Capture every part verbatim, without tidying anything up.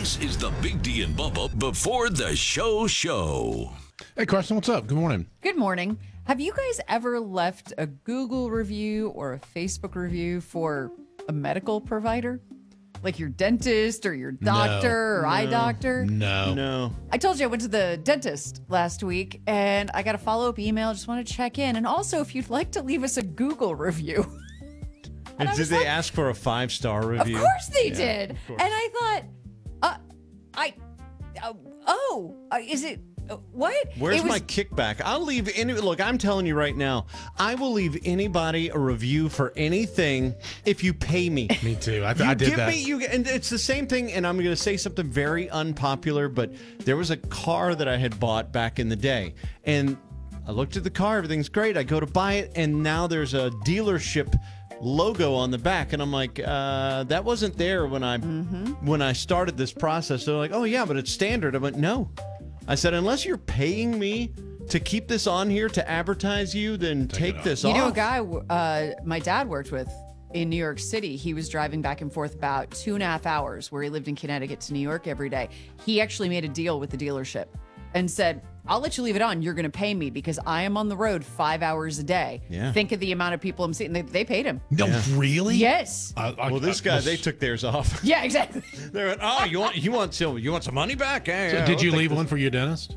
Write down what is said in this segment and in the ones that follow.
This is the Big D and Bubba before the show show. Hey, Carson, what's up? Good morning. Good morning. Have you guys ever left a Google review or a Facebook review for a medical provider? Like your dentist or your doctor No, or no, eye doctor? No. No. I told you I went to the dentist last week and I got a follow-up email. Just want to check in. And also, if you'd like to leave us a Google review. And I Did was they like, ask for a five-star review? Of course they Yeah, did. of course. And I thought, uh, I, uh, oh, uh, is it, uh, what? Where's It was- my kickback? I'll leave any. Look, I'm telling you right now, I will leave anybody a review for anything if you pay me. Me too. I, You I did give that. me you, and it's the same thing. And I'm going to say something very unpopular, but there was a car that I had bought back in the day, and I looked at the car. Everything's great. I go to buy it, and now there's a dealership logo on the back, and I'm like, uh, that wasn't there when I Mm-hmm. when I started this process. They're like, oh yeah, but it's standard. I went, no. I said, unless you're paying me to keep this on here to advertise you, then take, it off. this You off. know, a guy uh, my dad worked with in New York City, he was driving back and forth about two and a half hours where he lived in Connecticut to New York every day. He actually made a deal with the dealership and said, I'll let you leave it on. You're going to pay me because I am on the road five hours a day. Yeah. Think of the amount of people I'm seeing. They, they paid him. No, really? Yes. I- I- Well, this I- guy, well, they took theirs off. Yeah, exactly. They went, oh, you want you want some you want some money back? Hey, So yeah, did I'll you take leave this. one for your dentist?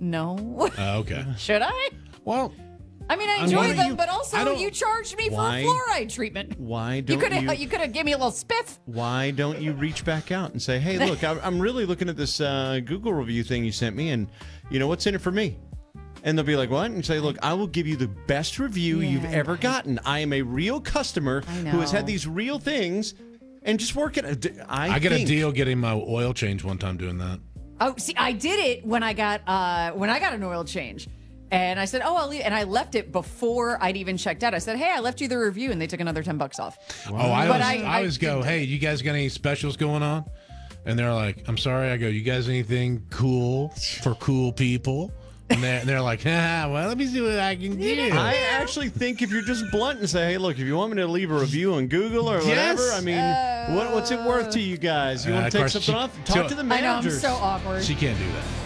No. Uh, okay. Should I? Well, I mean, I I enjoy mean, them, you- but also I don't- you charged me Why? for fluoride treatment. Why You don't could you? have you could have given me a little spiff. Why don't you reach back out and say, hey, look, I'm I'm really looking at this uh, Google review thing you sent me, and you know what's in it for me? And they'll be like, what? And you say, look, I will give you the best review Yeah, you've I ever know. gotten. I am a real customer I who has had know. these real things, and just work it. I, I, get think, a deal getting my oil change one time doing that. Oh, see, I did it when I got uh when I got an oil change. And I said, oh, I'll leave. And I left it before I'd even checked out. I said, hey, I left you the review. And they took another ten bucks off. Oh, I But always, I- I, I always go, did- hey, you guys got any specials going on? And they're like, I'm sorry. I go, you guys anything cool for cool people? And they're, and they're like, ah, well, let me see what I can do. I actually think if you're just blunt and say, hey, look, if you want me to leave a review on Google or whatever, Yes. I mean, what, what's it worth to you guys? You Uh, want of to take course, something she- off? Talk so- to the I know, I'm managers. so awkward. She can't do that.